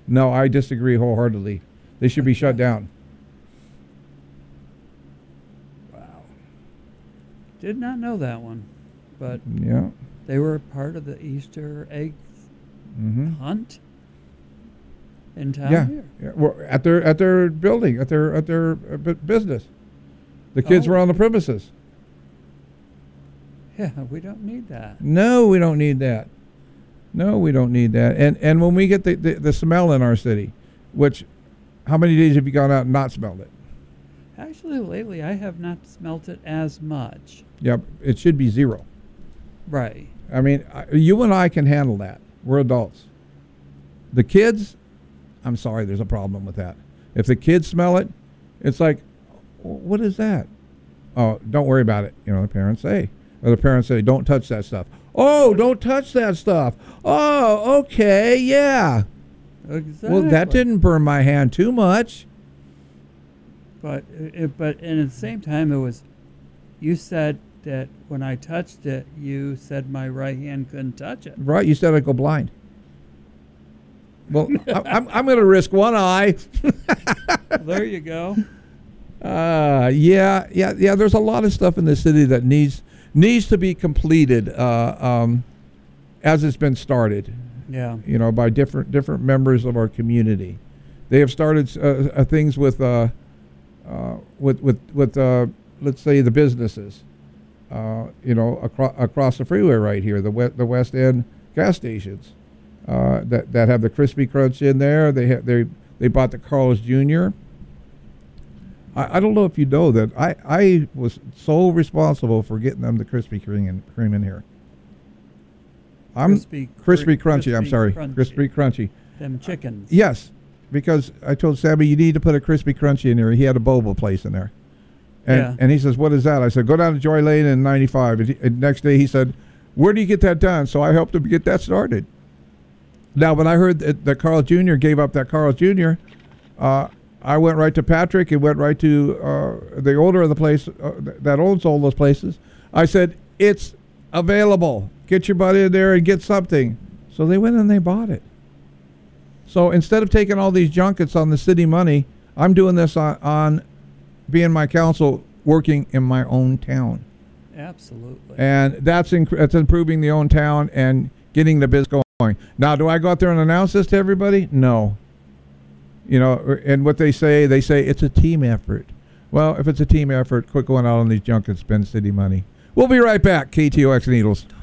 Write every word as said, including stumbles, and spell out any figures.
No, I disagree wholeheartedly. They should be shut down. Wow. Did not know that one. But yeah, they were part of the Easter egg mm-hmm. hunt in town yeah. here. Yeah, well, at their at their building, at their at their uh, bu- business. The kids Oh. were on the premises. Yeah, we don't need that. No, we don't need that. No, we don't need that. And and when we get the, the, the smell in our city, which, how many days have you gone out and not smelled it? Actually, lately I have not smelt it as much. Yep, it should be zero. Right. I mean, I- you and I can handle that. We're adults. The kids, I'm sorry, there's a problem with that. If the kids smell it, it's like, what is that? Oh, don't worry about it. You know, the parents say. Or the parents say, don't touch that stuff. Oh, don't touch that stuff. Oh, okay, yeah. Exactly. Well, that didn't burn my hand too much. But it, but and at the same time, it was. You said that when I touched it, you said my right hand couldn't touch it. Right, you said I'd go blind. Well, I, I'm, I'm going to risk one eye. There you go. Uh, yeah, yeah, yeah. There's a lot of stuff in the city that needs needs to be completed uh, um, as it's been started. Yeah. You know, by different different members of our community. They have started uh, uh, things with uh, uh, with with with uh, let's say the businesses. Uh, you know, across across the freeway right here, the we- the West End gas stations uh, that that have the Crispy Crunch in there. They ha- they they bought the Carl's Junior I, I don't know if you know that I, I was so responsible for getting them the Krispy Kreme in, cream in here. I'm Crispy, crispy cr- crunchy. I'm crispy sorry, crunchy. crispy crunchy. Them chickens. Yes, because I told Sammy you need to put a crispy crunchy in there. He had a boba place in there, and Yeah. and he says, "What is that?" I said, "Go down to Joy Lane in ninety-five." And, he, and next day he said, "Where do you get that done?" So I helped him get that started. Now, when I heard that, that Carl Junior gave up that Carl Junior, uh, I went right to Patrick and went right to uh, the owner of the place uh, th- that owns all those places. I said, "It's available. Get your butt in there and get something." So they went and they bought it. So instead of taking all these junkets on the city money, I'm doing this on, on being my council, working in my own town. Absolutely. And that's, inc- that's improving the own town and getting the biz going. Now, do I go out there and announce this to everybody? No. You know, and what they say, they say it's a team effort. Well, if it's a team effort, quit going out on these junkets, spend city money. We'll be right back. K T O X Needles.